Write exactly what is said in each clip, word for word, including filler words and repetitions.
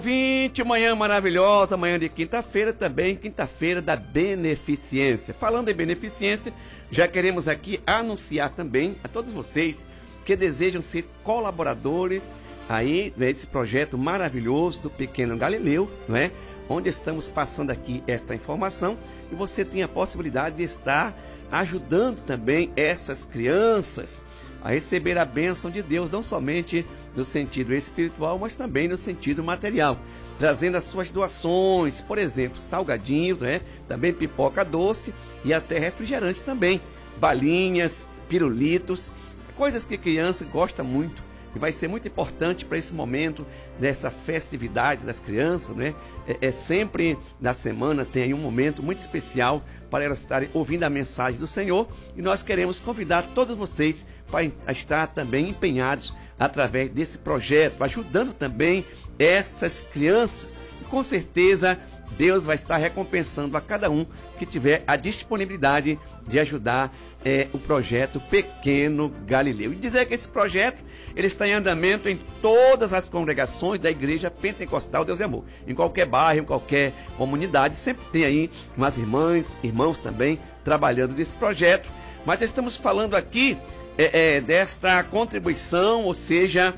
vinte, manhã maravilhosa, manhã de quinta-feira, também quinta-feira da beneficência. Falando em beneficência, já queremos aqui anunciar também a todos vocês que desejam ser colaboradores aí nesse projeto maravilhoso do Pequeno Galileu, não é? Onde estamos passando aqui esta informação e você tem a possibilidade de estar ajudando também essas crianças a receber a bênção de Deus, não somente no sentido espiritual, mas também no sentido material, trazendo as suas doações, por exemplo, salgadinhos, né? Também pipoca doce e até refrigerante também, balinhas, pirulitos, coisas que criança gosta muito. E vai ser muito importante para esse momento dessa festividade das crianças, né? É, é sempre na semana tem aí um momento muito especial para elas estarem ouvindo a mensagem do Senhor, e nós queremos convidar todos vocês para estar também empenhados através desse projeto, ajudando também essas crianças. E com certeza Deus vai estar recompensando a cada um que tiver a disponibilidade de ajudar é, o projeto Pequeno Galileu. E dizer que esse projeto ele está em andamento em todas as congregações da Igreja Pentecostal Deus e Amor. Em qualquer bairro, em qualquer comunidade, sempre tem aí umas irmãs, irmãos também trabalhando nesse projeto. Mas estamos falando aqui é, é, desta contribuição, ou seja,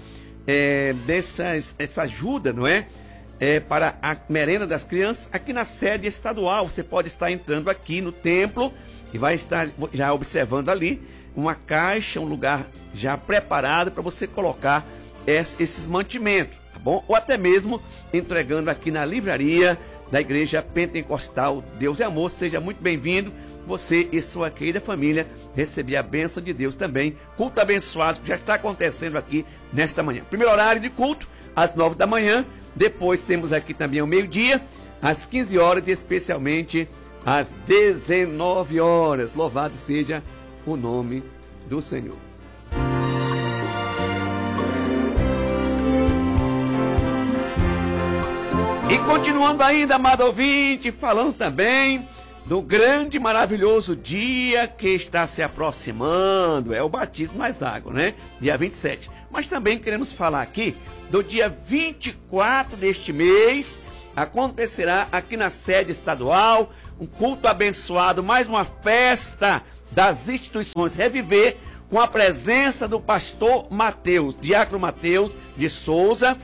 é, dessas, essa ajuda, não é? É, para a merenda das crianças aqui na sede estadual. Você pode estar entrando aqui no templo e vai estar já observando ali uma caixa, um lugar já preparado para você colocar esses mantimentos, tá bom? Ou até mesmo entregando aqui na livraria da Igreja Pentecostal Deus e Amor. Seja muito bem-vindo, você e sua querida família, receber a bênção de Deus também. Culto abençoado que já está acontecendo aqui nesta manhã. Primeiro horário de culto, às nove da manhã. Depois temos aqui também ao meio-dia, às quinze horas e especialmente às dezenove horas. Louvado seja o nome do Senhor. E continuando ainda, amado ouvinte, falando também do grande e maravilhoso dia que está se aproximando, é o batismo nas águas, né? Dia vinte e sete. Mas também queremos falar aqui do dia vinte e quatro deste mês, acontecerá aqui na sede estadual um culto abençoado, mais uma festa das instituições Reviver, com a presença do pastor Mateus, diácono Mateus de Souza,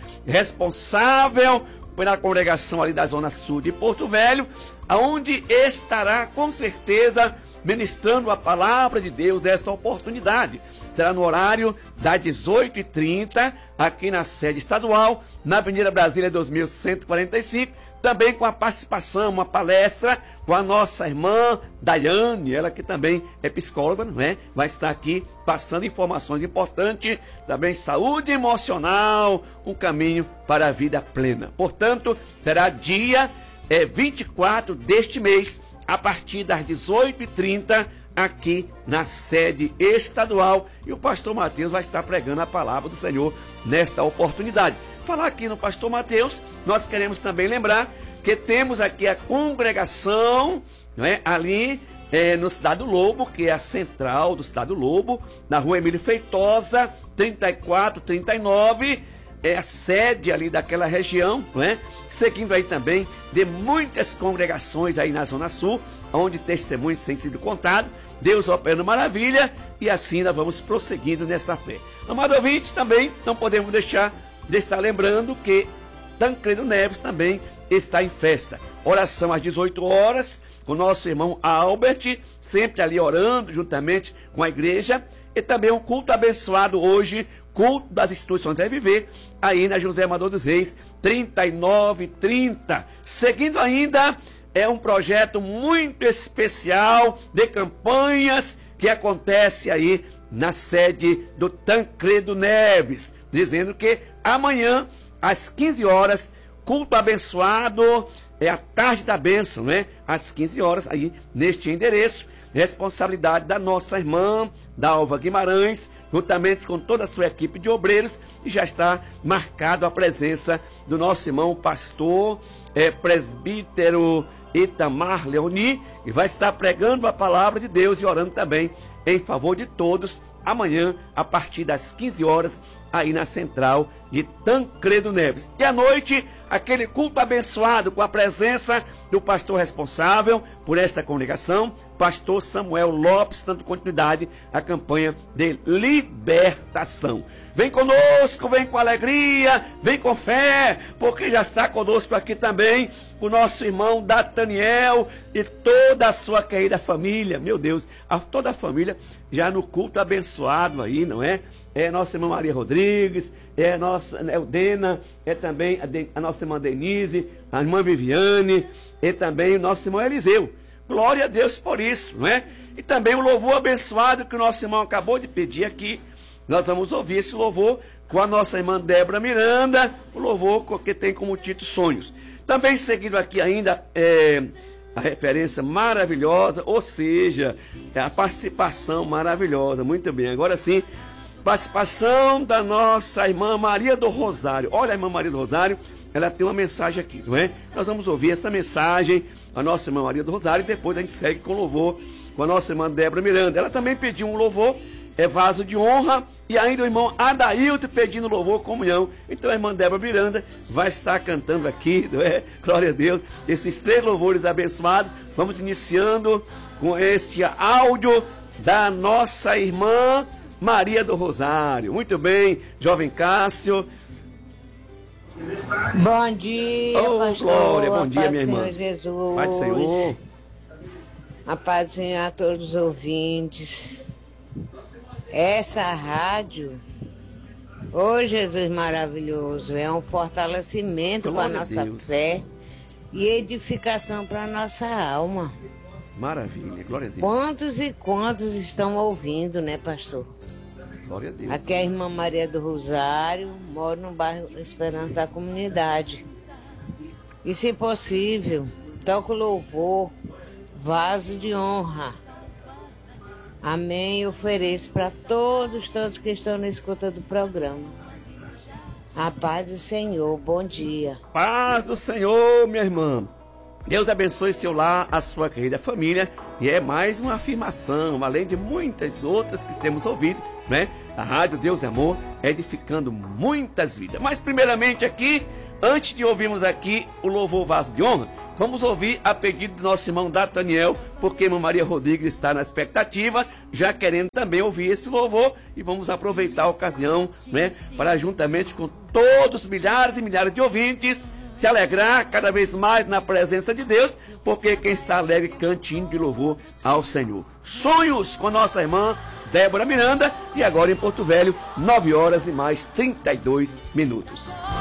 responsável pela congregação ali da Zona Sul de Porto Velho, aonde estará com certeza ministrando a palavra de Deus nesta oportunidade. Será no horário das dezoito e trinta, aqui na sede estadual, na Avenida Brasília dois mil cento e quarenta e cinco, também com a participação, uma palestra com a nossa irmã Daiane, ela que também é psicóloga, não é? Vai estar aqui passando informações importantes, também saúde emocional, um caminho para a vida plena. Portanto, será dia é, vinte e quatro deste mês, a partir das dezoito e trinta, aqui na sede estadual, e o pastor Mateus vai estar pregando a palavra do Senhor nesta oportunidade. Falar aqui no pastor Mateus, nós queremos também lembrar que temos aqui a congregação, não é, ali é, no Cidade do Lobo, que é a central do Cidade do Lobo, na rua Emílio Feitosa, trinta e quatro, trinta e nove, é a sede ali daquela região, não é? Seguindo aí também de muitas congregações aí na Zona Sul, onde testemunhos têm sido contados, Deus operando maravilha, e assim nós vamos prosseguindo nessa fé. Amado ouvinte, também não podemos deixar de estar lembrando que Tancredo Neves também está em festa. Oração às dezoito horas, com o nosso irmão Albert, sempre ali orando juntamente com a igreja, e também um culto abençoado hoje, culto das instituições Reviver, aí na José Amador dos Reis, trinta e nove trinta. Seguindo ainda, é um projeto muito especial de campanhas que acontece aí na sede do Tancredo Neves, dizendo que amanhã, às quinze horas, culto abençoado, é a tarde da bênção, né? Às quinze horas, aí neste endereço, responsabilidade da nossa irmã, Dalva Guimarães, juntamente com toda a sua equipe de obreiros, e já está marcado a presença do nosso irmão pastor, é, presbítero Itamar Leoni, e vai estar pregando a palavra de Deus e orando também em favor de todos, amanhã, a partir das quinze horas, aí na central de Tancredo Neves. E à noite, aquele culto abençoado com a presença do pastor responsável por esta congregação, pastor Samuel Lopes, dando continuidade à campanha de libertação. Vem conosco, vem com alegria, vem com fé, porque já está conosco aqui também o nosso irmão Dataniel e toda a sua querida família. Meu Deus, a, toda a família já no culto abençoado aí, não é? É nossa irmã Maria Rodrigues, é nossa Eudena, é também a, de, a nossa irmã Denise, a irmã Viviane, e também o nosso irmão Eliseu. Glória a Deus por isso, não é? E também o louvor abençoado que o nosso irmão acabou de pedir aqui. Nós vamos ouvir esse louvor com a nossa irmã Débora Miranda, o louvor que tem como título Sonhos. Também seguido aqui ainda é, a referência maravilhosa, ou seja, é a participação maravilhosa. Muito bem, agora sim, participação da nossa irmã Maria do Rosário. Olha a irmã Maria do Rosário, ela tem uma mensagem aqui, não é? Nós vamos ouvir essa mensagem, a nossa irmã Maria do Rosário, e depois a gente segue com o louvor com a nossa irmã Débora Miranda. Ela também pediu um louvor, é vaso de honra, e ainda o irmão Adailton pedindo louvor, comunhão. Então a irmã Débora Miranda vai estar cantando aqui, não é? Glória a Deus, esses três louvores abençoados. Vamos iniciando com este áudio da nossa irmã Maria do Rosário. Muito bem, jovem Cássio. Bom dia, oh, pastor. Glória, bom dia, paz minha irmã. Senhor Jesus. Pai do Senhor. A paz do Senhor a todos os ouvintes. Essa rádio, ô Jesus maravilhoso, é um fortalecimento para a nossa fé e edificação para a nossa alma. Maravilha, glória a Deus. Quantos e quantos estão ouvindo, né, pastor? Glória a Deus. Aqui é a irmã Maria do Rosário, moro no bairro Esperança da Comunidade. E, se possível, toco louvor, vaso de honra. Amém, eu ofereço para todos, todos que estão na escuta do programa. A paz do Senhor, bom dia. Paz do Senhor, minha irmã. Deus abençoe seu lar, a sua querida família. E é mais uma afirmação, além de muitas outras que temos ouvido, né? A Rádio Deus é Amor, edificando muitas vidas. Mas primeiramente aqui, antes de ouvirmos aqui o louvor vaso de honra, vamos ouvir a pedido do nosso irmão Dataniel, porque a irmã Maria Rodrigues está na expectativa, já querendo também ouvir esse louvor, e vamos aproveitar a ocasião, né, para juntamente com todos os milhares e milhares de ouvintes, se alegrar cada vez mais na presença de Deus, porque quem está alegre cantinho de louvor ao Senhor. Sonhos com nossa irmã Débora Miranda, e agora em Porto Velho, nove horas e mais trinta e dois minutos.